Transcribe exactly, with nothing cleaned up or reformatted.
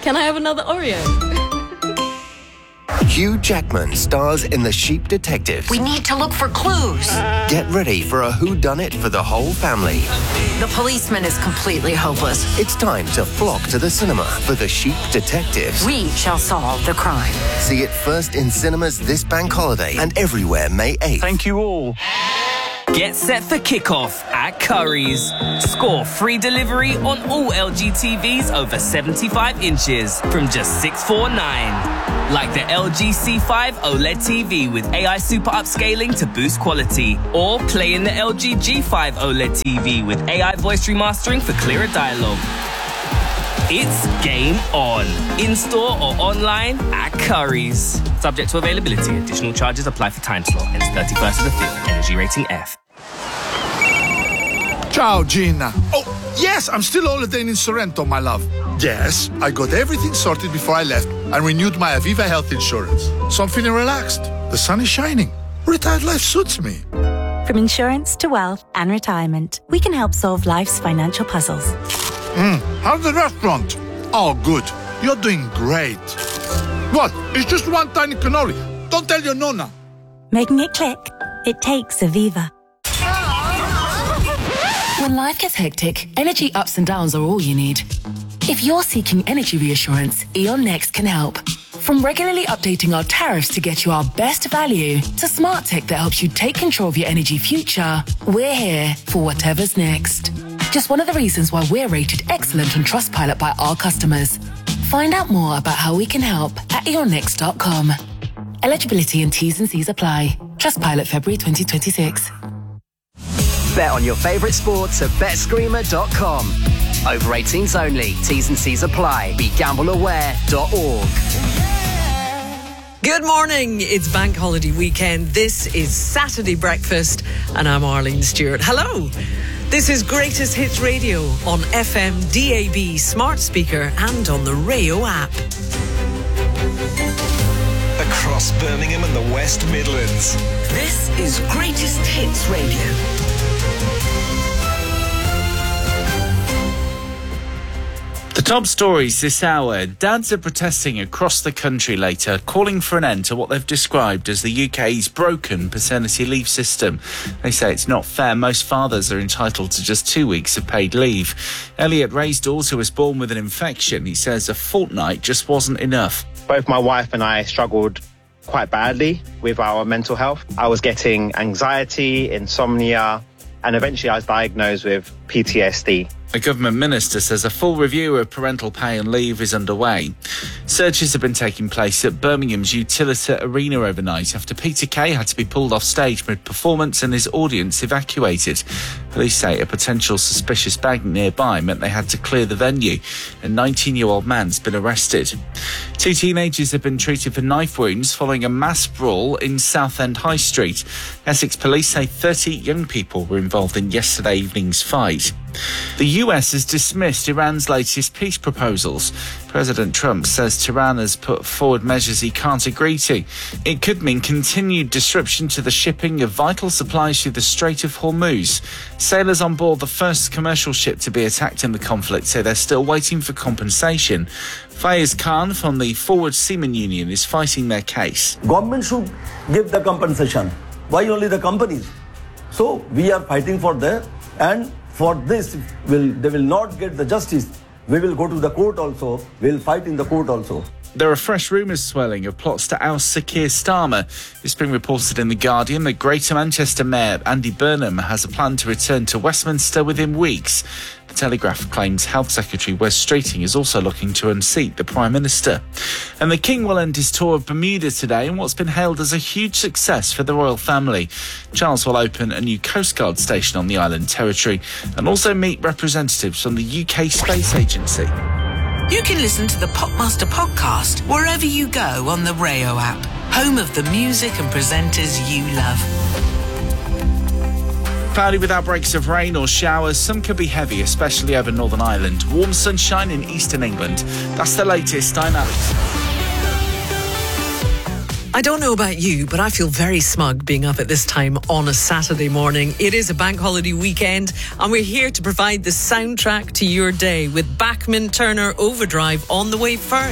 Can I have another Oreo? Hugh Jackman stars in The Sheep Detectives. We need to look for clues. Get ready for a whodunit for the whole family. The policeman is completely hopeless. It's time to flock to the cinema for The Sheep Detectives. We shall solve the crime. See it first in cinemas this bank holiday and everywhere May eighth. Thank you all. Get set for kickoff at Currys. Score free delivery on all L G T Vs over seventy-five inches from just six forty-nine. Like the L G C five OLED T V with A I super upscaling to boost quality. Or play in the L G G five OLED T V with A I voice remastering for clearer dialogue. It's game on. In-store or online at Currys. Subject to availability. Additional charges apply for time slot. Ends thirty-first of the fifth. Energy rating F. Ciao, Gina. Oh, yes, I'm still holidaying in Sorrento, my love. Yes, I got everything sorted before I left and renewed my Aviva health insurance. So I'm feeling relaxed. The sun is shining. Retired life suits me. From insurance to wealth and retirement, we can help solve life's financial puzzles. Mm, how's the restaurant? Oh, good. You're doing great. What? It's just one tiny cannoli. Don't tell your nonna. Making it click? It takes Aviva. When life gets hectic, energy ups and downs are all you need. If you're seeking energy reassurance, E.ON Next can help. From regularly updating our tariffs to get you our best value, to smart tech that helps you take control of your energy future, we're here for whatever's next. Just one of the reasons why we're rated excellent on Trustpilot by our customers. Find out more about how we can help at e on next dot com. Eligibility and T's and C's apply. Trustpilot February twenty twenty-six. Bet on your favourite sports at bet screamer dot com. Over eighteens only. T's and C's apply. Be gamble aware dot org. Good morning. It's Bank Holiday weekend. This is Saturday Breakfast and I'm Arlene Stewart. Hello. This is Greatest Hits Radio on F M, D A B, smart speaker and on the Rayo app. Across Birmingham and the West Midlands. This is Greatest Hits Radio. The top stories this hour. Dads are protesting across the country later, calling for an end to what they've described as the U K's broken paternity leave system. They say it's not fair. Most fathers are entitled to just two weeks of paid leave. Elliot Ray's daughter was born with an infection. He says a fortnight just wasn't enough. Both my wife and I struggled quite badly with our mental health. I was getting anxiety, insomnia, and eventually I was diagnosed with P T S D. A government minister says a full review of parental pay and leave is underway. Searches have been taking place at Birmingham's Utilita Arena overnight after Peter Kay had to be pulled off stage mid-performance and his audience evacuated. Police say a potential suspicious bag nearby meant they had to clear the venue. A nineteen-year-old man's been arrested. Two teenagers have been treated for knife wounds following a mass brawl in Southend High Street. Essex police say thirty young people were involved in yesterday evening's fight. The U S has dismissed Iran's latest peace proposals. President Trump says Tehran has put forward measures he can't agree to. It could mean continued disruption to the shipping of vital supplies through the Strait of Hormuz. Sailors on board the first commercial ship to be attacked in the conflict say they're still waiting for compensation. Faiz Khan from the Forward Seamen Union is fighting their case. Government should give the compensation. Why only the companies? So we are fighting for that, and for this, will they will not get the justice. We will go to the court also. We'll fight in the court also. There are fresh rumours swelling of plots to oust Sir Keir Starmer. It's been reported in The Guardian that Greater Manchester Mayor Andy Burnham has a plan to return to Westminster within weeks. The Telegraph claims Health Secretary Wes Streeting is also looking to unseat the Prime Minister. And the King will end his tour of Bermuda today in what's been hailed as a huge success for the royal family. Charles will open a new Coast Guard station on the island territory and also meet representatives from the U K Space Agency. You can listen to the Popmaster podcast wherever you go on the Rayo app, home of the music and presenters you love. Cloudy with outbreaks of rain or showers. Some could be heavy, especially over Northern Ireland. Warm sunshine in eastern England. That's the latest. I'm Alex. I don't know about you, but I feel very smug being up at this time on a Saturday morning. It is a bank holiday weekend, and we're here to provide the soundtrack to your day with Bachman Turner Overdrive on the way first.